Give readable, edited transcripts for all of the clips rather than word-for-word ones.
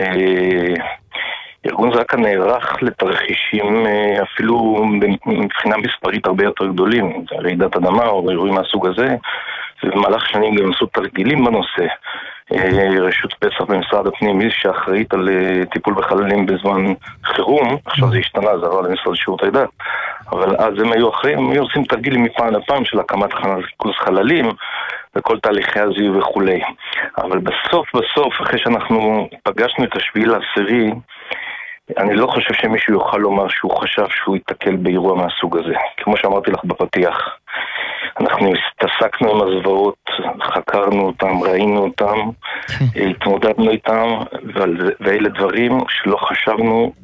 ארגון זק"א נערך לתרחישים אפילו מבחינה מספרית הרבה יותר גדולים, רעידת אדמה או אירועים מהסוג הזה, ובמהלך שנים גם עשו תרגילים בנושא. רשות פסח במשרד הפנים היא שאחראית על טיפול בחללים בזמן חירום, עכשיו זה השתנה, זה עבר למשרד לשירותי דת, אבל אז הם היו אחראים, הם היו עושים תרגילים מפעם לפעם של הקמת ריכוז חללים וכל תהליכי הזיהוי וכולי. אבל בסוף, אחרי שאנחנו פגשנו את השביעי לעשירי, אני לא חושב שמישהו יוכל לומר שהוא חשב שהוא ייתקל באירוע מהסוג הזה. כמו שאמרתי לך בפתיח, אנחנו התעסקנו עם הזוועות, חקרנו אותם, ראינו אותם, התמודדנו איתם, ואלה דברים שלא חשבנו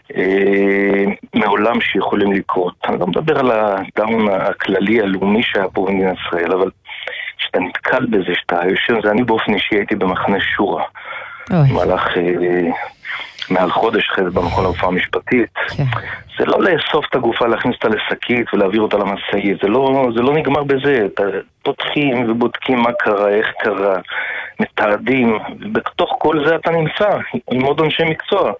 מעולם שיכולים לקרות. אני לא מדבר על הדאון הכללי, הלאומי שהיה פה במדינת ישראל, אבל שאתה נתקל בזה, שאתה יושב, זה אני באופן אישי הייתי במחנה שורה, במהלך מעל חודש אחרי זה במכון הרפואה המשפטית. זה לא לאסוף את הגופה, להכניס אותה לשקית ולהעביר אותה למשאית, זה לא נגמר בזה. פותחים ובודקים מה קרה, איך קרה, מתעדים, ובתוך כל זה אתה נמצא עם עוד אנשי מקצוע,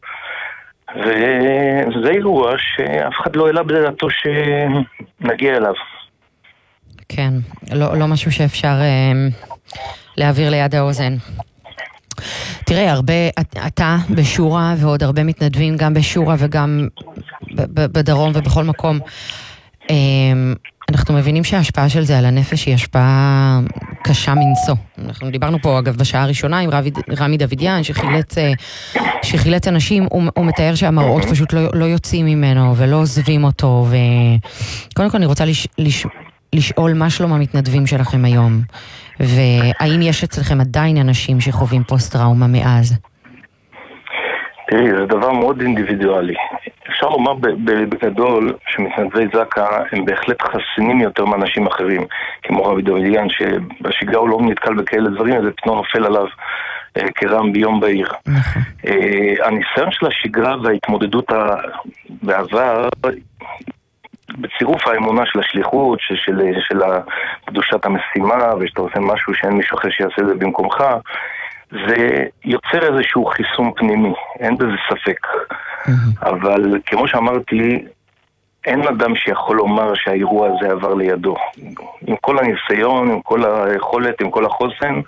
וזה אירוע שאף אחד לא העלה בדעתו שנגיע אליו. כן, לא משהו שאפשר להעביר ליד האוזן. תראה, אתה בשורה ועוד הרבה מתנדבים גם בשורה וגם בדרום ובכל מקום. אנחנו מבינים שההשפעה של זה על הנפש היא השפעה קשה מנשוא. אנחנו דיברנו פה אגב בשעה הראשונה עם רמי דוידיאן שחילץ אנשים, הוא מתאר שהמראות פשוט לא יוצאים ממנו ולא עוזבים אותו. וקודם כל אני רוצה לשאול מה שלום המתנדבים שלכם היום, והאם יש אצלכם עדיין אנשים שחווים פוסט-טראומה מאז? תראי, זה דבר מאוד אינדיבידואלי. אפשר לומר בגדול שמתנדבי זק"א הם בהחלט חסינים יותר מאנשים אחרים, כמו רבי דוידיאן, שבשגרה הוא לא נתקל בכאלה דברים, אז זה פתאום נופל עליו כרעם ביום בהיר. הניסיון של השגרה וההתמודדות בעבר, בצירוף האמונה של השליחות, של קדושת המשימה, ושאתה עושה משהו שאין מישהו אחר שיעשה את זה במקומך, זה יוצר איזשהו חיסון פנימי, אין בזה ספק. אבל כמו שאמרתי, אין אדם שיכול לומר שהאירוע הזה עבר לידו. עם כל הניסיון, עם כל היכולת, עם כל החוסן,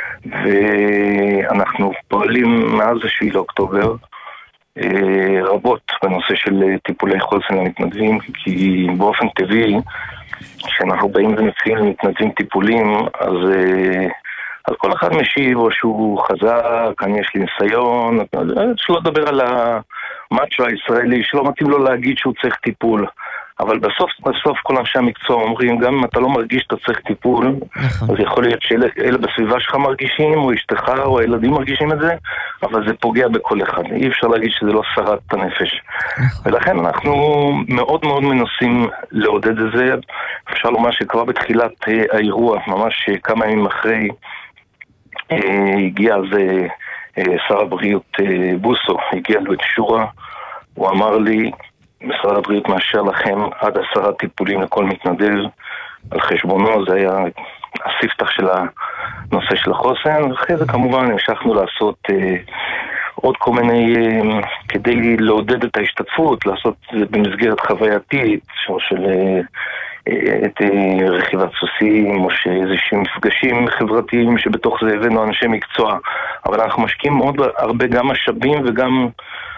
ואנחנו פועלים מאז 7 לאוקטובר, רבות בנושא של טיפולי חוסן למתנדבים, כי באופן טבעי, כשאנחנו באים ומציעים למתנדבים טיפולים, אז כל אחד משיב או שהוא חזק, אני יש לי ניסיון, שלא לדבר על המאצ'ו הישראלי, שלא מתאים לו להגיד שהוא צריך טיפול. אבל בסוף כל אנשי המקצוע אומרים, גם אם אתה לא מרגיש שאתה צריך טיפול, אז יכול להיות שאלה בסביבה שלך מרגישים, או אשתך, או הילדים מרגישים את זה, אבל זה פוגע בכל אחד. אי אפשר להגיד שזה לא שרת את הנפש. ולכן אנחנו מאוד מאוד מנסים לעודד את זה. אפשר לומר שכבר בתחילת האירוע, ממש כמה ימים אחרי, הגיע אז שר הבריאות בוסו, הגיע לו את שורה, הוא אמר לי, משרד הבריאות מאשר לכם עד 10 טיפולים לכל מתנדב על חשבונו, זה היה הספתח של הנושא של החוסן, ואחרי זה כמובן המשכנו לעשות עוד כל מיני, כדי לעודד את ההשתתפות, לעשות במסגרת חווייתית, של את רכיבת סוסים, או שאיזשהם מפגשים חברתיים שבתוך זה הבאנו אנשי מקצוע, אבל אנחנו משקיעים מאוד הרבה גם משאבים וגם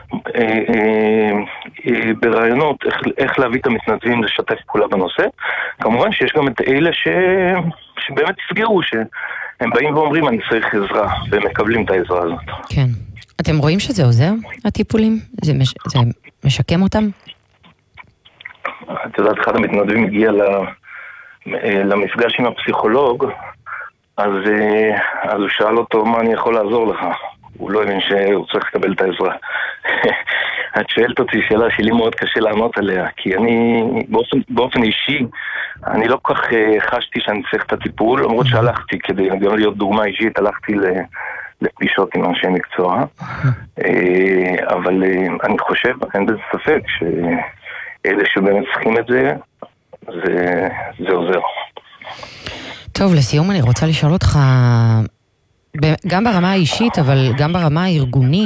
ברעיונות איך להביא את המתנדבים לשתף פעולה בנושא. כמובן שיש גם את אלה שבאמת תסגרו, שהם באים ואומרים אני צריך עזרה, והם מקבלים את העזרה הזאת. כן. אתם רואים שזה עוזר, הטיפולים? זה משקם אותם? את יודעת, אחד המתנדבים הגיע למפגש עם הפסיכולוג, אז הוא שאל אותו מה אני יכול לעזור לך. הוא לא הבין שהוא צריך לקבל את העזרה. את שואלת אותי שאלה שלי מאוד קשה לענות עליה, כי אני באופן אישי, אני לא כל כך חשתי שאני צריך את הטיפול, למרות שהלכתי כדי גם להיות דוגמה אישית, הלכתי לפגישות עם אנשי מקצוע, אבל אני חושב, אין בזה ספק, שאלה שבאמת צריכים את זה, זה עוזר. טוב, לסיום אני רוצה לשאול אותך, גם ברמה האישית, אבל גם ברמה הארגונית,